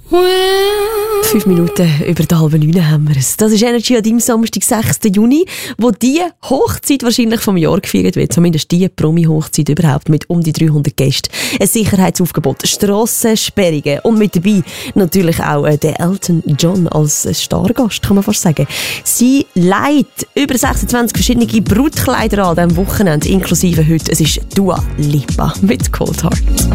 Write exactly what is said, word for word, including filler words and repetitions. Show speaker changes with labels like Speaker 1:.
Speaker 1: Fünf Minuten über die halbe neun haben wir es. Das ist Energy an deinem Samstag, sechsten Juni, wo die Hochzeit wahrscheinlich vom Jahr gefeiert wird. Zumindest die Promi-Hochzeit überhaupt mit um die dreihundert Gästen. Ein Sicherheitsaufgebot, Strassensperrungen und mit dabei natürlich auch äh, der Elton John als Stargast, kann man fast sagen. Sie leitet über sechsundzwanzig verschiedene Brautkleider an diesem Wochenende, inklusive heute. Es ist Dua Lipa mit Cold Heart.